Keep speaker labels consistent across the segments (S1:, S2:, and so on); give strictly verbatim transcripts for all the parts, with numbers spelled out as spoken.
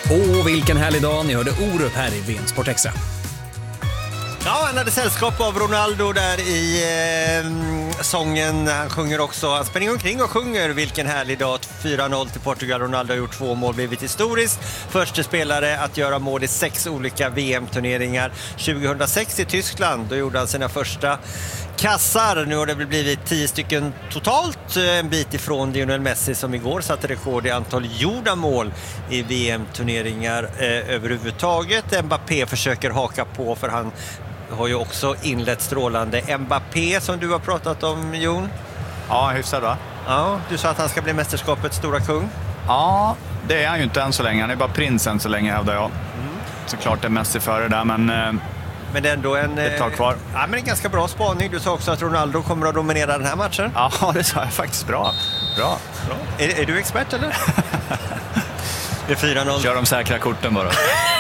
S1: Åh, vilken härlig dag. Ni hörde Orup här i V M Sport Extra.
S2: Ja, han hade sällskap av Ronaldo där i eh, sången. Han sjunger också, han springer omkring och sjunger vilken härlig dag. fyra noll till Portugal. Ronaldo har gjort två mål, blivit historiskt. Första spelare att göra mål i sex olika V M-turneringar. tjugohundrasex i Tyskland, då gjorde han sina första kassar. Nu har det blivit tio stycken totalt, en bit ifrån Lionel Messi som igår satte rekord i antal gjorda mål i V M-turneringar eh, överhuvudtaget. Mbappé försöker haka på, för han har ju också inlett strålande. Mbappé som du har pratat om, Jon.
S3: Ja, hyfsad va?
S2: Ja, du sa att han ska bli mästerskapets stora kung.
S3: Ja, det är han ju inte än så länge. Han är bara prins än så länge, hävdar jag. Mm. Såklart är Messi före där, men... Eh...
S2: Men det är ändå en,
S3: ett tag kvar.
S2: Ja, men en ganska bra spaning. Du sa också att Ronaldo kommer att dominera den här matchen.
S3: Ja, det sa jag faktiskt. Bra. Bra. Bra.
S2: Är, är du expert eller? Det är fyra noll.
S3: Kör de säkra korten bara.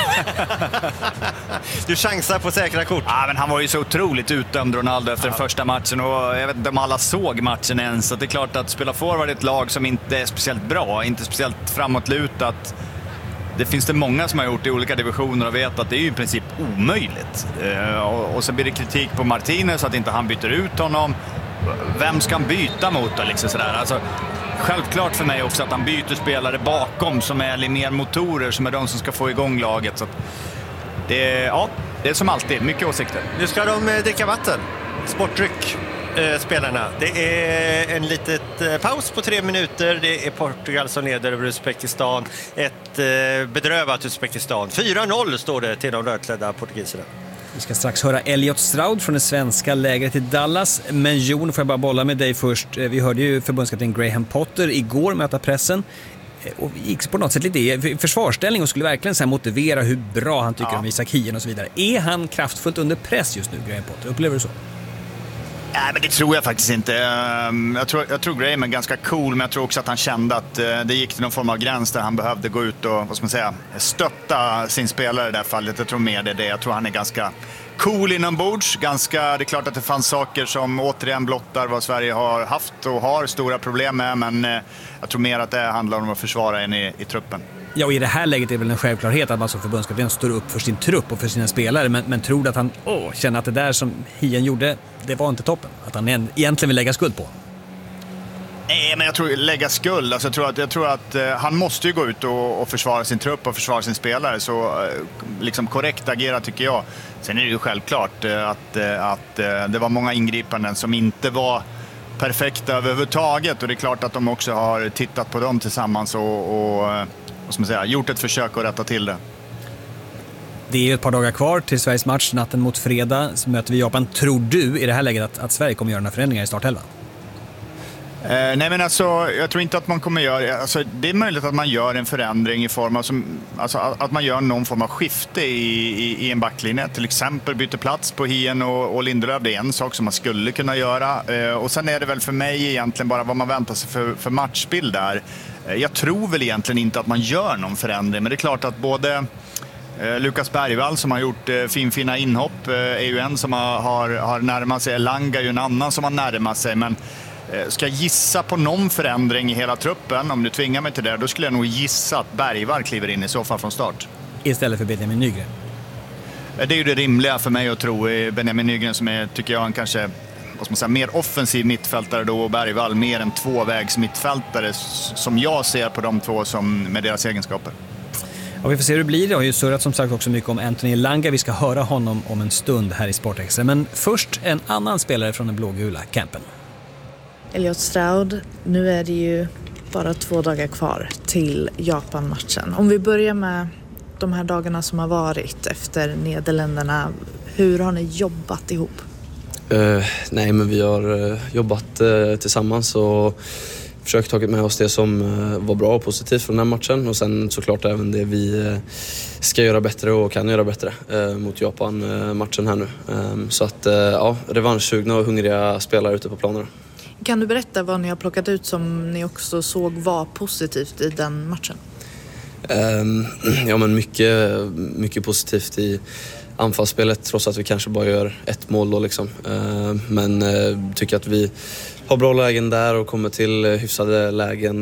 S2: Du chansar på säkra kort.
S3: Ja, men han var ju så otroligt utdömd, Ronaldo, efter ja. den första matchen. Och jag vet inte om alla såg matchen ens. Så det är klart att spela forward i ett lag som inte är speciellt bra, inte speciellt framåtlutat. Det finns det många som har gjort i olika divisioner och vet att det är ju i princip omöjligt. Eh, och, och så blir det kritik på Martinez att inte han byter ut honom. Vem ska han byta mot då? Liksom sådär. Alltså, självklart för mig också att han byter spelare bakom som är mer motorer, som är de som ska få igång laget. Så att det, är, ja, det är som alltid, mycket åsikter.
S2: Nu ska de eh, dricka vatten. Sportdryck. Spelarna. Det är en litet eh, paus på tre minuter. Det är Portugal som leder över Uzbekistan. Ett eh, bedrövat Uzbekistan. fyra noll står det till de rödklädda portugiserna.
S1: Vi ska strax höra Elliot Stroud från det svenska lägret i Dallas. Men Jon, får jag bara bolla med dig först. Vi hörde ju förbundskapten Graham Potter igår möta pressen. Och gick på något sätt lite i försvarsställning och skulle verkligen så här motivera hur bra han tycker ja. om Isak Hien och så vidare. Är han kraftfullt under press just nu, Graham Potter? Upplever du så?
S3: Nej, men det tror jag faktiskt inte. Jag tror, jag tror Graham är ganska cool, men jag tror också att han kände att det gick till någon form av gräns där han behövde gå ut och, vad ska man säga, stötta sin spelare i det här fallet. Jag tror mer det är det. Jag tror han är ganska cool inombords. Ganska, det är klart att det fanns saker som återigen blottar vad Sverige har haft och har stora problem med, men jag tror mer att det handlar om att försvara en i, i truppen.
S1: Ja, och i det här läget är det väl en självklarhet att man som förbundskapten står upp för sin trupp och för sina spelare, men, men tror att han åh, känner att det där som Hien gjorde, det var inte toppen? Att han egentligen vill lägga skuld på?
S3: Nej, men jag tror lägga skuld. Alltså, jag tror att, jag tror att eh, han måste ju gå ut och, och försvara sin trupp och försvara sin spelare. Så eh, liksom korrekt agera tycker jag. Sen är det ju självklart eh, att, eh, att eh, det var många ingripanden som inte var perfekta överhuvudtaget. Och det är klart att de också har tittat på dem tillsammans och, och vad ska man säga, gjort ett försök att rätta till det.
S1: Det är ju ett par dagar kvar till Sveriges match. Natten mot fredag så möter vi Japan. Tror du i det här läget att, att Sverige kommer göra några förändringar i startelvan?
S3: Eh, nej men alltså, jag tror inte att man kommer göra, alltså, det är möjligt att man gör en förändring i form av som, alltså, att man gör någon form av skifte i, i, i en backlinje, till exempel byter plats på Hien och, och Lindelöf. Det är en sak som man skulle kunna göra, eh, och sen är det väl för mig egentligen bara vad man väntar sig för, för matchbild där. Eh, jag tror väl egentligen inte att man gör någon förändring, men det är klart att både eh, Lukas Bergvall som har gjort eh, finfina inhopp eh, är ju en som har, har, har närmat sig. Elanga är ju en annan som har närmat sig, men ska jag gissa på någon förändring i hela truppen, om du tvingar mig till det, då skulle jag nog gissa att Bergvall kliver in i så fall från start.
S1: Istället för Benjamin Nygren?
S3: Det är ju det rimliga för mig att tro. Benjamin Nygren som är, tycker jag, en kanske vad ska man säga, mer offensiv mittfältare då, och Bergvall mer en tvåvägs mittfältare som jag ser på de två som med deras egenskaper.
S1: Ja, vi får se hur det blir. Det har ju surrat som sagt också mycket om Anthony Elanga. Vi ska höra honom om en stund här i Sportextra. Men först en annan spelare från den blågula campen.
S4: Elliot Stroud, nu är det ju bara två dagar kvar till Japan-matchen. Om vi börjar med de här dagarna som har varit efter Nederländerna, hur har ni jobbat ihop?
S5: Uh, nej, men vi har uh, jobbat uh, tillsammans och försökt ta med oss det som uh, var bra och positivt från den här matchen. Och sen såklart även det vi uh, ska göra bättre och kan göra bättre uh, mot Japan-matchen uh, här nu. Um, så att uh, ja, revanschsugna och hungriga spelare ute på planerna.
S4: Kan du berätta vad ni har plockat ut som ni också såg var positivt i den matchen?
S5: Um, ja, men mycket, mycket positivt i anfallsspelet, trots att vi kanske bara gör ett mål då liksom. Uh, men uh, tycker att vi har bra lägen där och kommer till hyfsade lägen och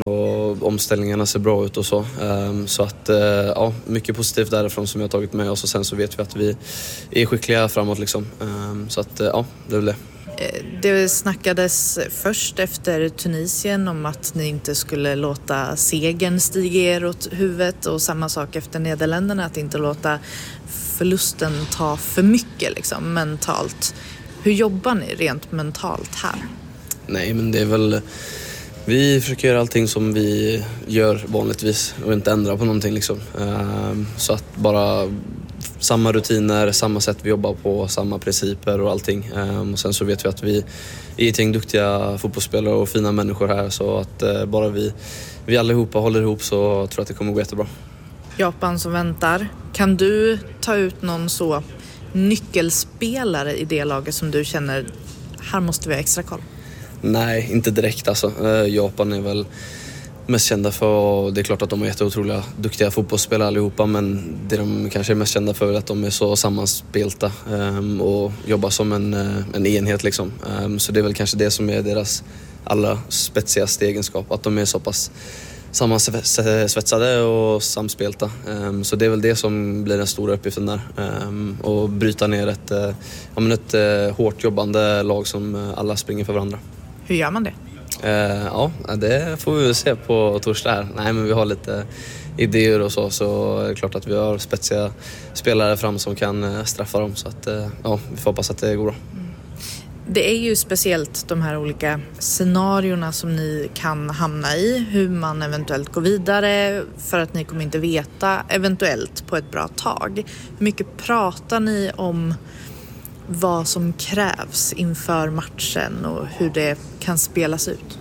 S5: och omställningarna ser bra ut och så. Så att, ja, mycket positivt därifrån som jag har tagit med oss, och sen så vet vi att vi är skickliga framåt liksom. Så att, ja, det är väl det.
S4: Det snackades först efter Tunisien om att ni inte skulle låta segern stiga er åt huvudet, och samma sak efter Nederländerna, att inte låta förlusten ta för mycket liksom, mentalt. Hur jobbar ni rent mentalt här?
S5: Nej, men det är väl... Vi försöker göra allting som vi gör vanligtvis och inte ändra på någonting liksom. Så att bara samma rutiner, samma sätt vi jobbar på, samma principer och allting. Och sen så vet vi att vi är ett gäng duktiga fotbollsspelare och fina människor här, så att bara vi, vi allihopa håller ihop, så tror jag att det kommer gå jättebra.
S4: Japan som väntar. Kan du ta ut någon så nyckelspelare i det laget som du känner, här måste vi ha extra koll?
S5: Nej, inte direkt alltså. Japan är väl mest kända för, det är klart att de är jätteotroliga duktiga fotbollsspelare allihopa, men det de kanske är mest kända för är att de är så sammanspelta och jobbar som en, en enhet liksom. Så det är väl kanske det som är deras allra spetsigaste egenskap, att de är så pass sammansvetsade och samspelta. Så det är väl det som blir den stora uppgiften där. Och bryta ner ett, ja, men ett hårt jobbande lag som alla springer för varandra.
S4: Hur gör man det?
S5: Ja, det får vi se på torsdag här. Nej, men vi har lite idéer och så, så är det klart att vi har spetsiga spelare fram som kan straffa dem. Så att, ja, vi får hoppas att det går bra.
S4: Det är ju speciellt de här olika scenarierna som ni kan hamna i, hur man eventuellt går vidare, för att ni kommer inte veta eventuellt på ett bra tag. Hur mycket pratar ni om vad som krävs inför matchen och hur det kan spelas ut?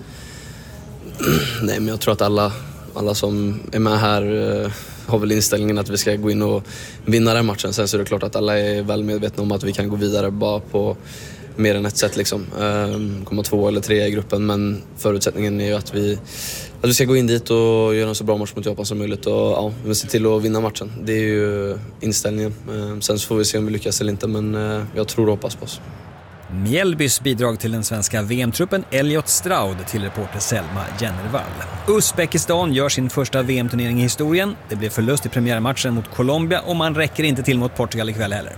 S5: Nej, men jag tror att alla, alla som är med här eh, har väl inställningen att vi ska gå in och vinna den matchen. Sen så är det klart att alla är väl medvetna om att vi kan gå vidare bara på mer än ett sätt liksom. Um, komma två eller tre i gruppen, men förutsättningen är ju att vi, att vi ska gå in dit och göra en så bra match mot Japan som möjligt, och ja, vi se till att vinna matchen. Det är ju inställningen. Um, sen så får vi se om vi lyckas eller inte, men uh, jag tror och hoppas på oss.
S1: Mjällbys bidrag till den svenska V M-truppen, Elliot Stroud, till reporter Selma Jennervall. Uzbekistan gör sin första V M-turnering i historien. Det blev förlust i premiärmatchen mot Colombia, och man räcker inte till mot Portugal ikväll heller.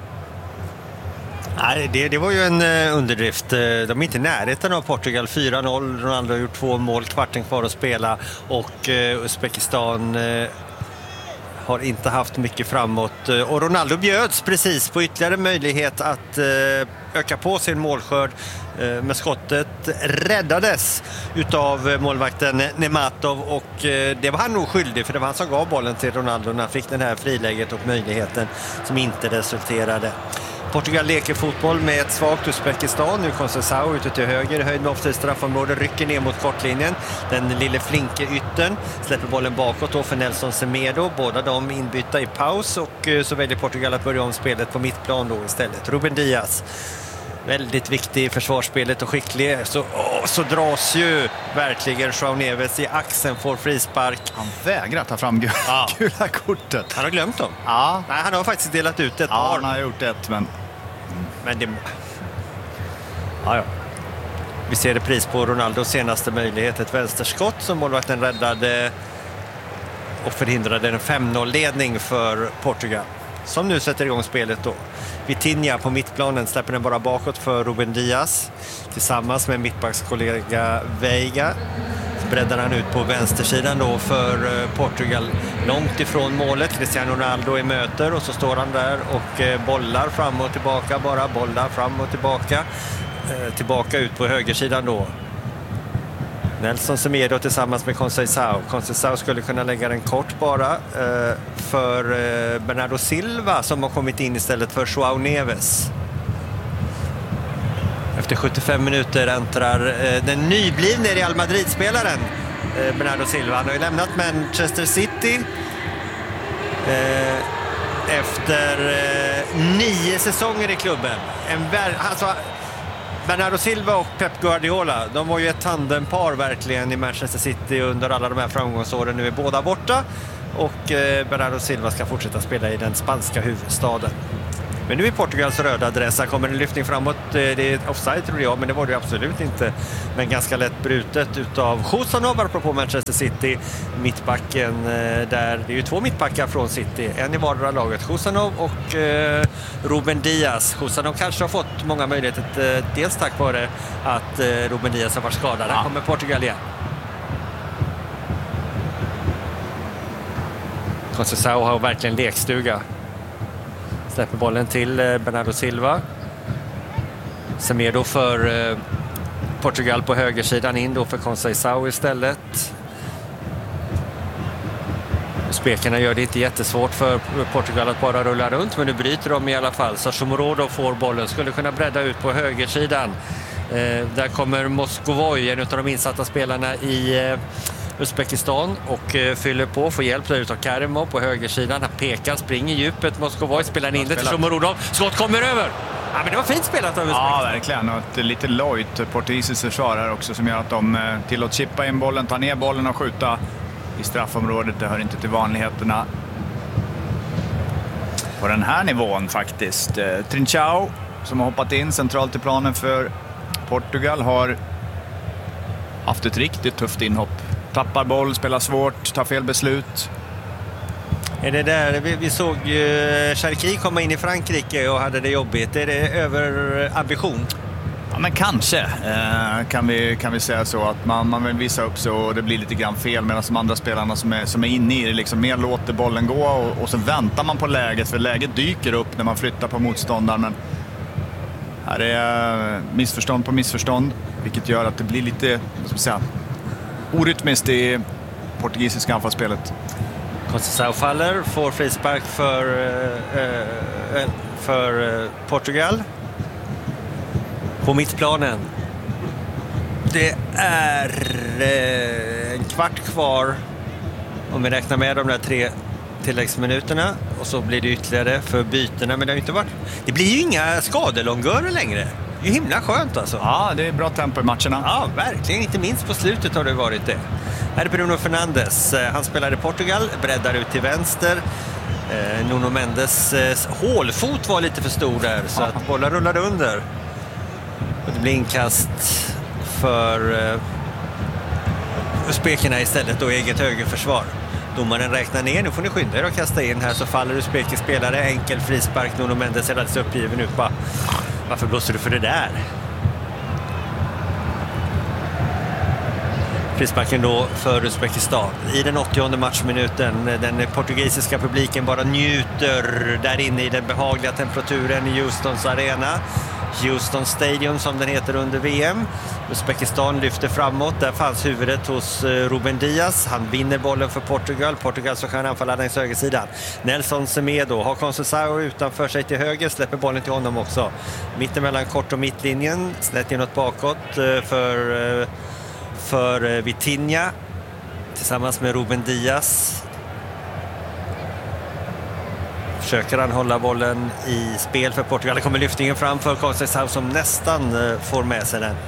S2: Nej, det, det var ju en uh, underdrift. De är inte i närheten av Portugal. fyra noll, Ronaldo har gjort två mål, kvarten kvar att spela, och uh, Uzbekistan uh, har inte haft mycket framåt. Uh, och Ronaldo bjöds precis på ytterligare möjlighet att uh, öka på sin målskörd. Uh, med skottet räddades utav målvakten Nematov, och uh, det var han nog skyldig, för det var han som gav bollen till Ronaldo när han fick den här friläget och möjligheten som inte resulterade. Portugal leker fotboll med ett svagt Uzbekistan. Nu Conceição ute till höger, höjd med offside straffområde, rycker ner mot kortlinjen. Den lille flinke yttern släpper bollen bakåt då för Nelson Semedo. Båda de inbytta i paus, och så väljer Portugal att börja om spelet på mittplan då istället. Ruben Dias, väldigt viktig i försvarsspelet och skicklig. Så, åh, så dras ju verkligen João Neves i axeln, får frispark.
S3: Han vägrar ta fram gula, ja. gula kortet.
S2: Han har glömt dem.
S3: Ja.
S2: Nej, han har faktiskt delat ut ett
S3: ja,
S2: par.
S3: han har gjort ett, men...
S2: Men det... Ja, ja. Vi ser det pris på Ronaldos senaste möjlighet. Ett vänsterskott som målvakten räddade och förhindrade en fem noll-ledning för Portugal, som nu sätter igång spelet då. Vitinha på mittplanen släpper den bara bakåt för Ruben Dias tillsammans med mittbackskollega Veiga. Så breddar han ut på vänstersidan då för Portugal, långt ifrån målet. Cristiano Ronaldo i möter, och så står han där och bollar fram och tillbaka, bara bollar fram och tillbaka. Tillbaka ut på högersidan då. Nelson Semedo tillsammans med Conceição. Conceição skulle kunna lägga den kort bara eh, för eh, Bernardo Silva, som har kommit in istället för João Neves. Efter sjuttiofem minuter äntrar eh, den nyblivne Real Madrid-spelaren eh, Bernardo Silva. Han har ju lämnat Manchester City eh, efter eh, nio säsonger i klubben. En vär- alltså, Bernardo Silva och Pep Guardiola, de var ju ett tandempar verkligen i Manchester City under alla de här framgångsåren. Nu är båda borta, och eh, Bernardo Silva ska fortsätta spela i den spanska huvudstaden. Men nu är Portugals röda adress. Här kommer en lyftning framåt. Det är offside tror jag, men det var det absolut inte. Men ganska lätt brutet utav Husanov apropå Manchester City. Mittbacken där, det är ju två mittbackar från City. En i vardera laget, Husanov och eh, Ruben Dias. Husanov kanske har fått många möjligheter, eh, dels tack vare att eh, Ruben Dias har varit skadad. Där kommer Portugal igen. Conceição har verkligen lekstuga. Släpper bollen till Bernardo Silva. Semedo för Portugal på högersidan, in då för Conceição istället. Spekarna gör det inte jättesvårt för Portugal att bara rulla runt, men nu bryter de i alla fall. Sacha Morodo får bollen, skulle kunna bredda ut på högersidan. Eh, där kommer Moscovoi, en av de insatta spelarna i eh, Uzbekistan, och eh, fyller på, får hjälp där utav Karimov på högersidan. Han pekar, springer i djupet. Moscovoi spelar in det till Shomurodov. Skott kommer över. Ja, men det var fint spelat av Uzbekistan.
S3: Ja, verkligen. Och ett lite lojt portugisiskt försvar här också som gör att de eh, tillåts chippa in bollen, ta ner bollen och skjuta i straffområdet. Det hör inte till vanligheterna på den här nivån faktiskt. Eh, Trincão som har hoppat in centralt i planen för Portugal har haft ett riktigt tufft inhopp. Tappar boll, spelar svårt, tar fel beslut.
S2: Är det där, vi, vi såg ju Cherki komma in i Frankrike och hade det jobbigt. Är det över ambition?
S3: Ja, men kanske eh, kan, vi, kan vi säga så att man, man vill visa upp så och det blir lite grann fel, medan de andra spelarna som är, som är inne i det liksom mer låter bollen gå och, och så väntar man på läget, för läget dyker upp när man flyttar på motståndaren. Men här är missförstånd på missförstånd, vilket gör att det blir lite, vad ska man säga, orytmiskt i portugisiska anfallsspelet.
S2: Conceição faller, får frispark för, äh, för Portugal på mittplanen. Det är äh, en kvart kvar om vi räknar med de där tre tilläggsminuterna, och så blir det ytterligare för bytena, men det har inte varit, det blir ju inga skadelångörer längre. Det är himla skönt alltså.
S3: Ja, det är bra tempo i matcherna.
S2: Ja, verkligen. Inte minst på slutet har det varit det. Här är Bruno Fernandes. Han spelar i Portugal, breddar ut till vänster. Eh, Nuno Mendes eh, hålfot var lite för stor där, så att bollen rullade under. Och det blir inkast för eh, Uzbekerna istället, då eget högerförsvar. Domaren räknar ner, nu får ni skynda er och kasta in här, så faller Uzbekis spelare. Enkel frispark, Nuno Mendes är alldeles uppgiven ut. Bara, varför blåser du för det där? Frisparken då för Uzbekistan i den åttionde matchminuten. Den portugisiska publiken bara njuter där inne i den behagliga temperaturen i Houstons arena. Houston Stadium som den heter under V M. Uzbekistan lyfter framåt. Där fanns huvudet hos Ruben Dias. Han vinner bollen för Portugal. Portugal så kan anfalla längs högersidan. Nelson Semedo har Conceição utanför sig till höger. Släpper bollen till honom också. Mitten mellan kort och mittlinjen. Snett inåt bakåt för, för Vitinha. Tillsammans med Ruben Dias. Försöker han hålla bollen i spel för Portugal. Det kommer lyftningen fram för Conceição som nästan får med sig den.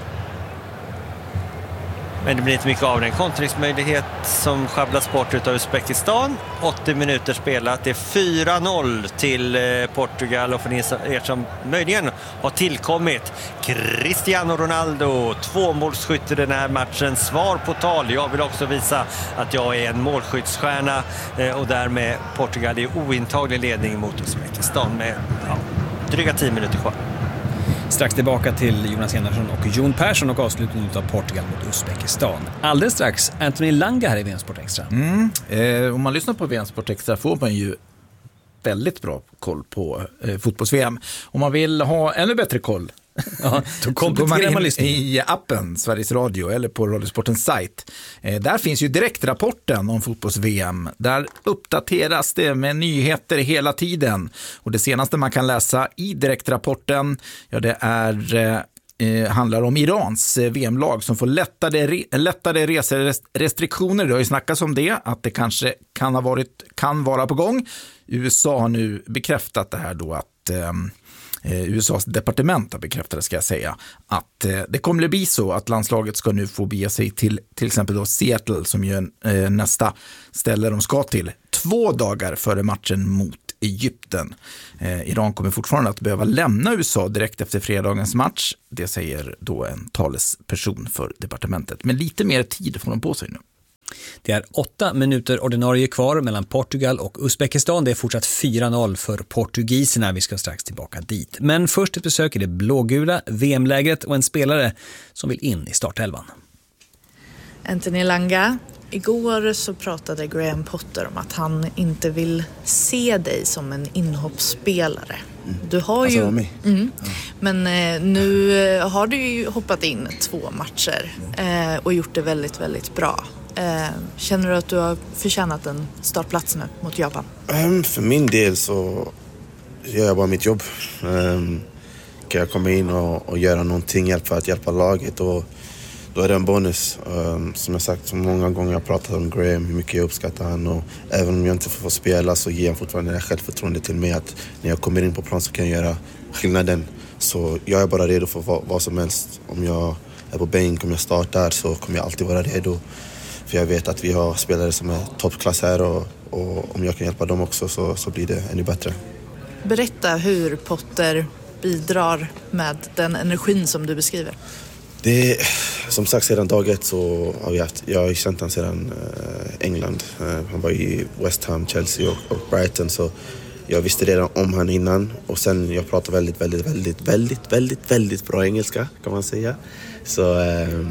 S2: Men det blir inte mycket av den. Kontringsmöjlighet som schabblas bort utav Uzbekistan. åttio minuter spelat. Det är fyra noll till Portugal. Och för er som möjligen har tillkommit, Cristiano Ronaldo, tvåmålsskytt i den här matchen. Svar på tal. Jag vill också visa att jag är en målskyttsstjärna. Och därmed Portugal i ointaglig ledning mot Uzbekistan med ja, dryga tio minuter kvar.
S1: Strax tillbaka till Jonas Enarsson och Jon Persson och avslutningen av Portugal mot Uzbekistan. Alldeles strax Anthony Langa här i V M Sport Extra.
S6: Mm. Eh, om man lyssnar på V M Sport Extra får man ju väldigt bra koll på eh, fotbolls-V M. Om man vill ha ännu bättre koll, ja, då kompletterar man, man i appen Sveriges Radio eller på Radiosportens sajt. Eh, där finns ju direktrapporten om fotbolls-V M. Där uppdateras det med nyheter hela tiden. Och det senaste man kan läsa i direktrapporten, ja, det är eh, handlar om Irans eh, V M-lag som får lättare, re, lättare reserestriktioner. Det har ju snackats om det, att det kanske kan ha varit, kan vara på gång. U S A har nu bekräftat det här då, att eh, U S A:s departement har bekräftat, ska jag säga, att eh, det kommer att bli så att landslaget ska nu få bege sig till till exempel då Seattle, som ju är eh, nästa ställe de ska till, två dagar före matchen mot Egypten. Eh, Iran kommer fortfarande att behöva lämna U S A direkt efter fredagens match. Det säger då en talesperson för departementet. Men lite mer tid får de på sig nu.
S1: Det är åtta minuter ordinarie kvar mellan Portugal och Uzbekistan. Det är fortsatt fyra noll för portugiserna. Vi ska strax tillbaka dit. Men först ett besök i det blågula V M-lägret och en spelare som vill in i startelvan.
S4: Anthony Elanga, igår så pratade Graham Potter om att han inte vill se dig som en inhoppsspelare. Du har ju...
S7: Alltså,
S4: mm, men eh, nu har du ju hoppat in två matcher eh, och gjort det väldigt, väldigt bra. Eh, känner du att du har förtjänat en startplats nu mot Japan?
S7: Um, för min del så gör jag bara mitt jobb. Um, kan jag komma in och, och göra någonting hjälp för att hjälpa laget, och då är det en bonus. Um, som jag sagt så många gånger, jag har pratat om Graham, hur mycket jag uppskattar han, och även om jag inte får spela så ger han fortfarande det självförtroende till mig att när jag kommer in på plan så kan jag göra skillnaden. Så jag är bara redo för vad, vad som helst. Om jag är på bänk, om jag startar, så kommer jag alltid vara redo. För jag vet att vi har spelare som är toppklass här, och, och om jag kan hjälpa dem också så, så blir det ännu bättre.
S4: Berätta hur Potter bidrar med den energin som du beskriver.
S7: Det är, som sagt, sedan dag ett så har vi haft, jag har känt han sedan äh, England. Äh, han var i West Ham, Chelsea och, och Brighton, så jag visste redan om han innan. Och sen jag pratar väldigt, väldigt, väldigt, väldigt, väldigt, väldigt bra engelska, kan man säga. Så äh,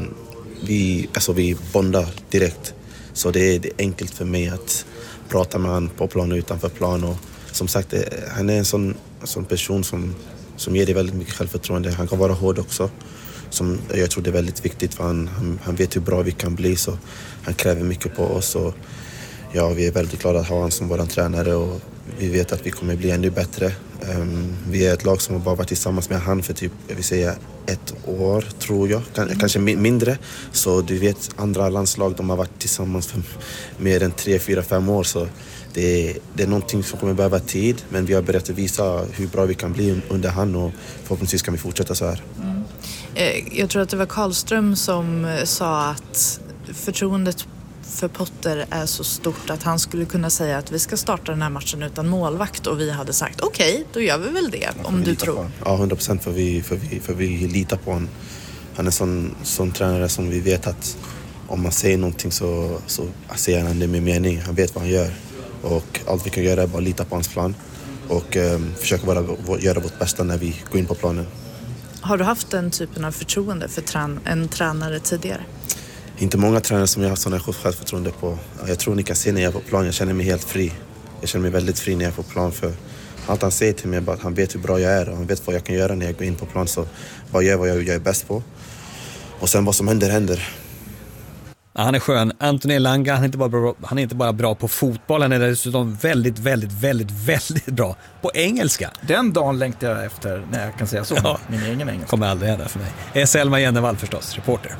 S7: vi, alltså vi bondar direkt. Så det är, det är enkelt för mig att prata med han på plan och utanför plan. Och som sagt, det, han är en sån, sån person som, som ger dig väldigt mycket självförtroende. Han kan vara hård också. Som jag tror det är väldigt viktigt, för han, han, han vet hur bra vi kan bli, så han kräver mycket på oss. Och ja, vi är väldigt glada att ha honom som vår tränare, och vi vet att vi kommer bli ännu bättre. Um, vi är ett lag som har bara varit tillsammans med han för typ, jag vill säga, ett år tror jag, K- kanske mindre. Så du vet, andra landslag, de har varit tillsammans för mer än tre, fyra, fem år, så det är, det är någonting som kommer behöva tid, men vi har börjat visa hur bra vi kan bli under han, och förhoppningsvis kan vi fortsätta så här.
S4: Mm. Jag tror att det var Karlström som sa att förtroendet för Potter är så stort att han skulle kunna säga att vi ska starta den här matchen utan målvakt, och vi hade sagt okej, okay, då gör vi väl det, ja, om du tror.
S7: Ja, hundra procent, för vi, för, vi, för vi litar på honom. Han är sån, sån tränare som vi vet att om man säger någonting så, så säger han det med mening. Han vet vad han gör, och allt vi kan göra är bara lita på hans plan och um, försöka bara göra vårt bästa när vi går in på planen.
S4: Har du haft den typen av förtroende för trän- en tränare tidigare?
S7: Inte många tränare som jag har sådana självförtroende på. Jag tror ni kan se när jag är på plan, jag känner mig helt fri. Jag känner mig väldigt fri när jag är på plan, för allt han säger till mig är bara att han vet hur bra jag är och han vet vad jag kan göra när jag går in på plan. Så bara gör vad jag, jag är bäst på. Och sen vad som händer, händer.
S1: Ja, han är skön. Anthony Elanga, han är, inte bara bra, han är inte bara bra på fotboll, han är dessutom väldigt, väldigt, väldigt, väldigt bra på engelska.
S6: Den dagen längtar jag efter när jag kan säga så. Ja. Min egen engelska.
S1: Kommer aldrig hända för mig. Selma Jennevall förstås, reporter.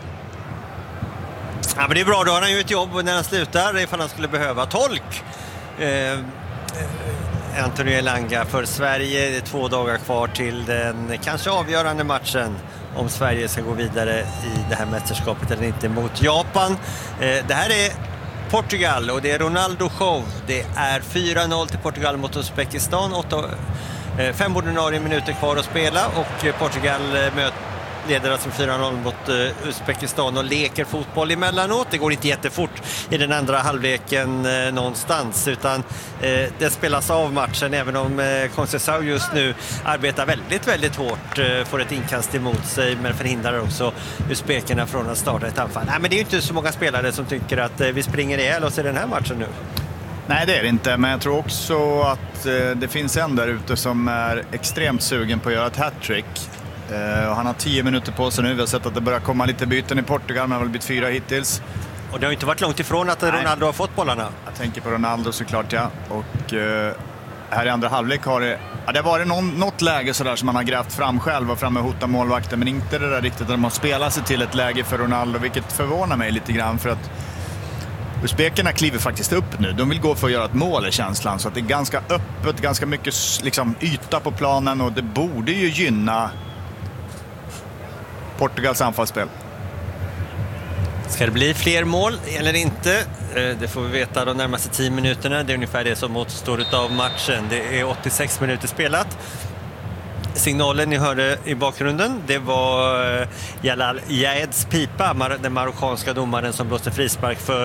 S2: Ja, men det är bra, då har han ju ett jobb när han slutar ifall han skulle behöva tolk. Eh, Anthony Elanga för Sverige. Det är två dagar kvar till den kanske avgörande matchen om Sverige ska gå vidare i det här mästerskapet eller inte mot Japan. Eh, det här är Portugal och det är Ronaldo show. Det är fyra noll till Portugal mot Uzbekistan. Åtta, eh, fem ordinarie minuter kvar att spela och Portugal eh, möter leder alltså fyra noll mot uh, Uzbekistan och leker fotboll emellanåt. Det går inte jättefort i den andra halvleken uh, någonstans, utan uh, det spelas av matchen, även om uh, Conceição just nu arbetar väldigt, väldigt hårt, uh, får ett inkast emot sig, men förhindrar också uzbekerna från att starta ett anfall. Nej, men det är ju inte så många spelare som tycker att uh, vi springer ihjäl oss i den här matchen nu.
S3: Nej, det är det inte, men jag tror också att uh, det finns en där ute som är extremt sugen på att göra ett hattrick. Uh, och han har tio minuter på sig nu. Vi har sett att det börjar komma lite byten i Portugal, men det har väl blivit fyra hittills.
S2: Och det har inte varit långt ifrån att Nej. Ronaldo har fått bollarna.
S3: Jag tänker på Ronaldo såklart, ja. Och uh, här i andra halvlek har det, ja, det har varit någon, något läge sådär som man har grävt fram själv och framme och hotat målvakten, men inte det där riktigt att de har spelat sig till ett läge för Ronaldo, vilket förvånar mig lite grann, för att uzbekerna kliver faktiskt upp nu. De vill gå för att göra ett mål i känslan, så att det är ganska öppet, ganska mycket liksom, yta på planen, och det borde ju gynna Portugals anfallsspel.
S2: Ska det bli fler mål eller inte? Det får vi veta de närmaste tio minuterna. Det är ungefär det som återstår av matchen. Det är åttiosex minuter spelat. Signalen ni hörde i bakgrunden, det var Jalal Yaeds pipa, den marockanska domaren som blåste frispark för